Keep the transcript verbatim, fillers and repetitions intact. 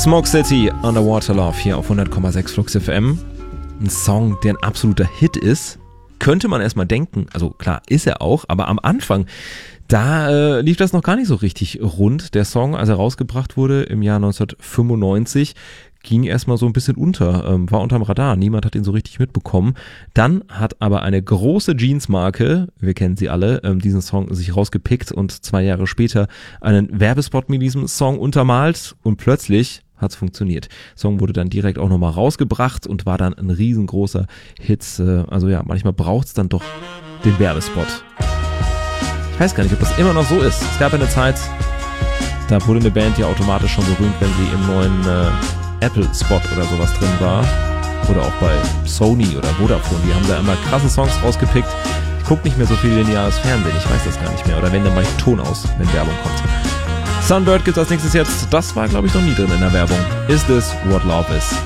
Smoke City, Underwater Love hier auf hundert Komma sechs Flux F M. Ein Song, der ein absoluter Hit ist. Könnte man erstmal denken, also klar ist er auch, aber am Anfang, da äh, lief das noch gar nicht so richtig rund. Der Song, als er rausgebracht wurde im Jahr neunzehnhundertfünfundneunzig, ging erstmal so ein bisschen unter, ähm, war unterm Radar, niemand hat ihn so richtig mitbekommen. Dann hat aber eine große Jeans-Marke, wir kennen sie alle, ähm, diesen Song sich rausgepickt und zwei Jahre später einen Werbespot mit diesem Song untermalt und plötzlich hat's funktioniert. Der Song wurde dann direkt auch nochmal rausgebracht und war dann ein riesengroßer Hit. Äh, also ja, manchmal braucht's dann doch den Werbespot. Ich weiß gar nicht, ob das immer noch so ist. Es gab eine Zeit, da wurde eine Band ja automatisch schon berühmt, wenn sie im neuen äh, Apple-Spot oder sowas drin war. Oder auch bei Sony oder Vodafone. Die haben da immer krasse Songs rausgepickt. Ich gucke nicht mehr so viel lineares Fernsehen, ich weiß das gar nicht mehr. Oder wenn, dann mache ich Ton aus, wenn Werbung kommt. Sunbird gibt's als nächstes jetzt. Das war, glaube ich, noch nie drin in der Werbung. Is This What Love Is?